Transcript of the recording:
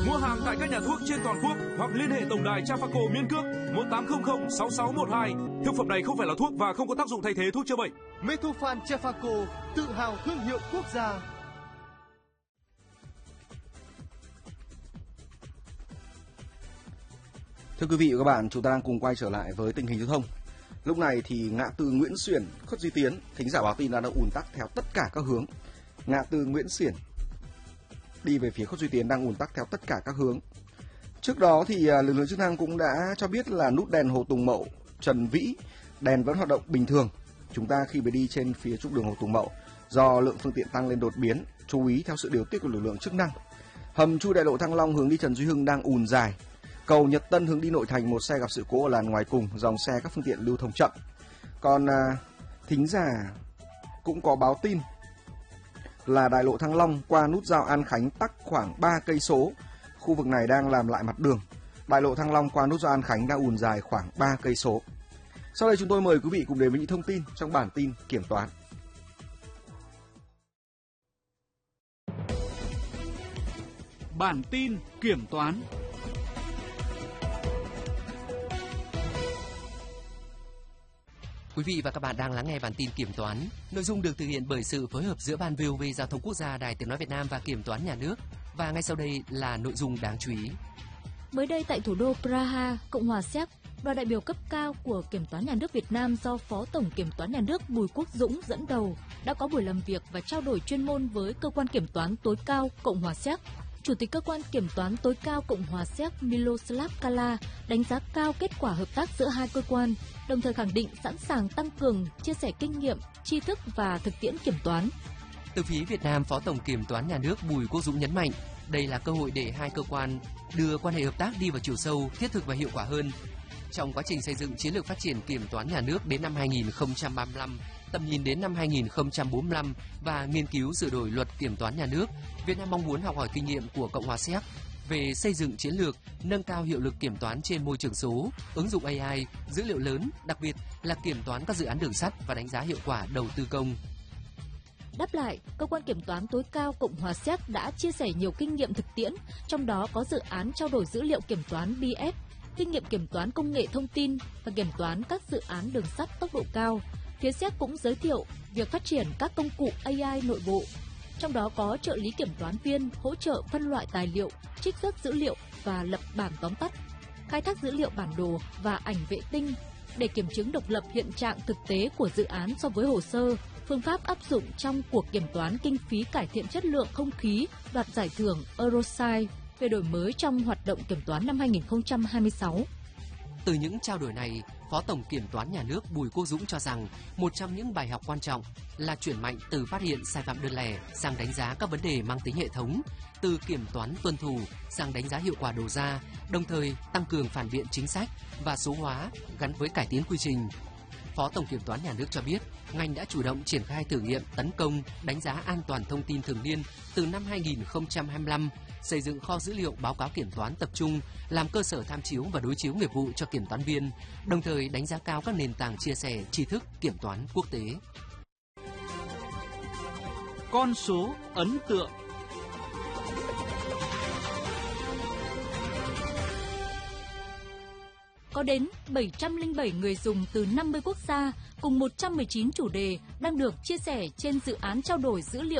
Mua hàng tại các nhà thuốc trên toàn quốc hoặc liên hệ tổng đài Trafaco Miên Cước 1800 6612. Thực phẩm này không phải là thuốc và không có tác dụng thay thế thuốc chữa bệnh. Metofan Trafaco, tự hào thương hiệu quốc gia. Thưa quý vị và các bạn, chúng ta đang cùng quay trở lại với tình hình giao thông. Lúc này thì ngã tư Nguyễn Xiển, Khuất Duy Tiến, thính giả báo tin đã ùn tắc theo tất cả các hướng. Ngã tư Nguyễn Xiển đi về phía Khuất Duy Tiến đang ùn tắc theo tất cả các hướng. Trước đó thì lực lượng chức năng cũng đã cho biết là nút đèn Hồ Tùng Mậu, Trần Vĩ, đèn vẫn hoạt động bình thường. Chúng ta khi mới đi trên phía trục đường Hồ Tùng Mậu, do lượng phương tiện tăng lên đột biến, chú ý theo sự điều tiết của lực lượng chức năng. Hầm chui đại lộ Thăng Long hướng đi Trần Duy Hưng đang ùn dài. Cầu Nhật Tân hướng đi nội thành, một xe gặp sự cố ở làn ngoài cùng, dòng xe các phương tiện lưu thông chậm. Còn thính giả cũng có báo tin là đại lộ Thăng Long qua nút giao An Khánh tắc khoảng 3 cây số. Khu vực này đang làm lại mặt đường. Đại lộ Thăng Long qua nút giao An Khánh đang ùn dài khoảng 3 cây số. Sau đây chúng tôi mời quý vị cùng đến với những thông tin trong bản tin kiểm toán. Bản tin kiểm toán. Quý vị và các bạn đang lắng nghe bản tin kiểm toán. Nội dung được thực hiện bởi sự phối hợp giữa Ban VOV Giao thông Quốc gia, Đài Tiếng nói Việt Nam và Kiểm toán Nhà nước. Và ngay sau đây là nội dung đáng chú ý. Mới đây tại thủ đô Praha, Cộng hòa Séc, đoàn đại biểu cấp cao của Kiểm toán Nhà nước Việt Nam do Phó Tổng Kiểm toán Nhà nước Bùi Quốc Dũng dẫn đầu đã có buổi làm việc và trao đổi chuyên môn với Cơ quan Kiểm toán tối cao Cộng hòa Séc. Chủ tịch Cơ quan Kiểm toán tối cao Cộng hòa Séc Miloslav Kala đánh giá cao kết quả hợp tác giữa hai cơ quan, đồng thời khẳng định sẵn sàng tăng cường, chia sẻ kinh nghiệm, tri thức và thực tiễn kiểm toán. Từ phía Việt Nam, Phó Tổng Kiểm toán Nhà nước Bùi Quốc Dũng nhấn mạnh, đây là cơ hội để hai cơ quan đưa quan hệ hợp tác đi vào chiều sâu, thiết thực và hiệu quả hơn. Trong quá trình xây dựng chiến lược phát triển kiểm toán nhà nước đến năm 2035, tầm nhìn đến năm 2045 và nghiên cứu sửa đổi luật kiểm toán nhà nước, Việt Nam mong muốn học hỏi kinh nghiệm của Cộng hòa Séc về xây dựng chiến lược, nâng cao hiệu lực kiểm toán trên môi trường số, ứng dụng AI, dữ liệu lớn, đặc biệt là kiểm toán các dự án đường sắt và đánh giá hiệu quả đầu tư công. Đáp lại, Cơ quan Kiểm toán tối cao Cộng hòa Séc đã chia sẻ nhiều kinh nghiệm thực tiễn, trong đó có dự án trao đổi dữ liệu kiểm toán BS, kinh nghiệm kiểm toán công nghệ thông tin và kiểm toán các dự án đường sắt tốc độ cao. Phía Séc cũng giới thiệu việc phát triển các công cụ AI nội bộ, trong đó có trợ lý kiểm toán viên hỗ trợ phân loại tài liệu, trích xuất dữ liệu và lập bản tóm tắt, khai thác dữ liệu bản đồ và ảnh vệ tinh để kiểm chứng độc lập hiện trạng thực tế của dự án so với hồ sơ, phương pháp áp dụng trong cuộc kiểm toán kinh phí cải thiện chất lượng không khí đoạt giải thưởng Eurosai về đổi mới trong hoạt động kiểm toán năm 2026. Từ những trao đổi này, Phó Tổng Kiểm toán Nhà nước Bùi Quốc Dũng cho rằng một trong những bài học quan trọng là chuyển mạnh từ phát hiện sai phạm đơn lẻ sang đánh giá các vấn đề mang tính hệ thống, từ kiểm toán tuân thủ sang đánh giá hiệu quả đầu ra, đồng thời tăng cường phản biện chính sách và số hóa gắn với cải tiến quy trình. Phó Tổng Kiểm toán Nhà nước cho biết, ngành đã chủ động triển khai thử nghiệm tấn công, đánh giá an toàn thông tin thường niên từ năm 2025, xây dựng kho dữ liệu báo cáo kiểm toán tập trung, làm cơ sở tham chiếu và đối chiếu nghiệp vụ cho kiểm toán viên, đồng thời đánh giá cao các nền tảng chia sẻ tri thức kiểm toán quốc tế. Con số ấn tượng. Có đến 707 người dùng từ 50 quốc gia cùng 119 chủ đề đang được chia sẻ trên dự án trao đổi dữ liệu